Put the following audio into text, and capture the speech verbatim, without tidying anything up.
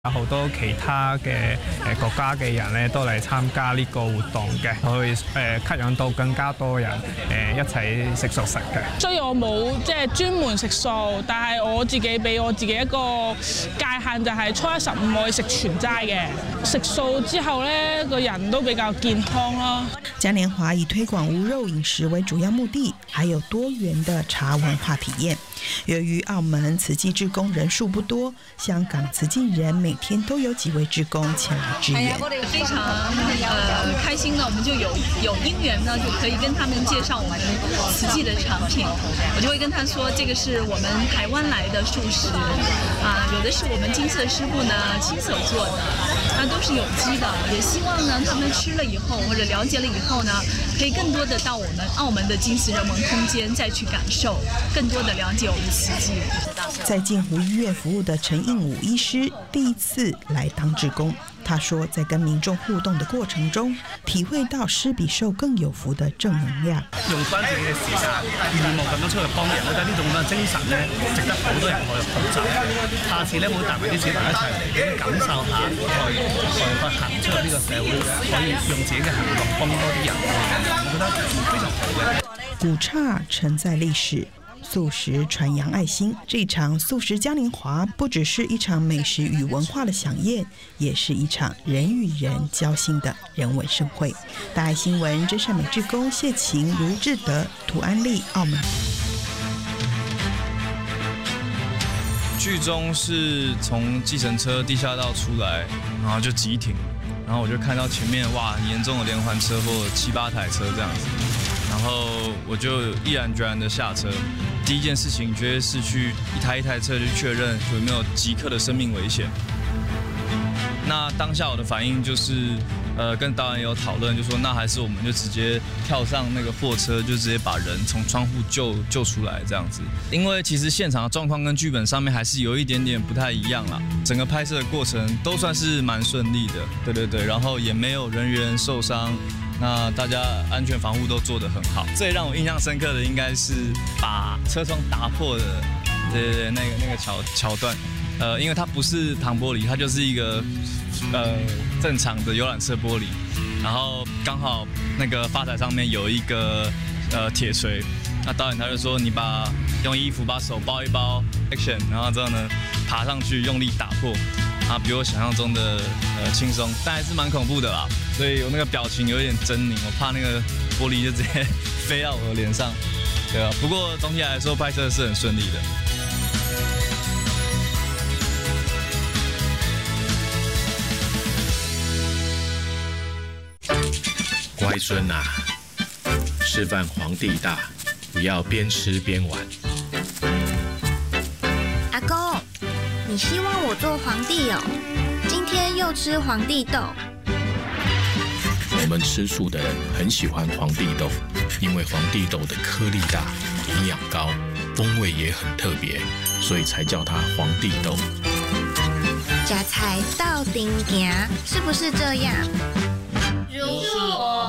好多其他嘅誒國家嘅人咧都嚟參加呢個活動嘅，去誒吸引到更加多人誒一齊食素食嘅。 所以我冇即係專門食素，但係我自己俾我自己一個界限，就係初一十五我要食全齋嘅。食素之後咧，個人都比較健康咯。 嘉年華以推廣無肉飲食為主要目的，還有多元的茶文化體驗。由於澳門慈濟志工人數不多，香港慈濟人每天都有幾位志工前來支援。 我哋非常呃開心呢，我們就有有因緣呢，就可以跟他們介紹我們慈濟的產品。我就會跟他說，這個是我們台灣來的素食，啊、呃，有的是我們金色師傅呢親手做的，那都是有機的。也希望呢，他們吃了以後或者了解了以後呢，可以更多的到我們澳門的金石人文空間再去感受，更多的了解我們慈濟。 在靜湖醫院服務的陳應武醫師第一次來當志工，他說在跟民眾互動的過程中，體會到施比受更有福的正能量。 用翻自己嘅時間，義務咁樣出去幫人，我覺得呢種咁嘅精神咧，值得好多人去學習。下次咧，會帶埋啲小朋友一齊嚟，感受下，去去去行出呢個社會，可以用自己嘅行動幫多啲人，我覺得非常好嘅。 古剎承載歷史，素食傳揚愛心。這場素食嘉年華不只是一場美食與文化的饗宴，也是一場人與人交心的人文盛會。大愛新聞真善美志工謝晴、盧志德、涂安利，澳門。 劇中是從計程車地下道出來，然後就急停，然後我就看到前面哇，很嚴重的連環車禍，七八台車這樣子。然後我就毅然決然的下車，第一件事情絕對是去一台一台車去確認有沒有即刻的生命危險。那當下我的反應就是，呃，跟導演有討論，就說那還是我們就直接跳上那個貨車，就直接把人從窗戶救救出來這樣子。因為其實現場的狀況跟劇本上面還是有一點點不太一樣啦。整個拍攝的過程都算是蠻順利的，對對對，然後也沒有人員受傷。那大家安全防護都做得很好。最讓我印象深刻的應該是把車窗打破的，對對對，那個那個橋橋段。呃，因為它不是糖玻璃，它就是一個呃正常的遊覽車玻璃。然後剛好那個發台上面有一個呃鐵錘，那導演他就說你把用衣服把手包一包 ，action， 然後之後呢爬上去用力打破。啊，比我想象中的呃輕鬆，但還是蠻恐怖的啦。所以我那個表情有點猙獰，我怕那個玻璃就直接飛到我的臉上，對啊。不過總體來說拍攝是很順利的。 乖孫啊，吃飯皇帝大，不要邊吃邊玩。 阿公，你希望我做皇帝哦？今天又吃皇帝豆。 我們吃素的人很喜歡皇帝豆，因為皇帝豆的顆粒大、營養高、風味也很特別，所以才叫它皇帝豆。 食菜到頂行，是不是這樣？ 如是我。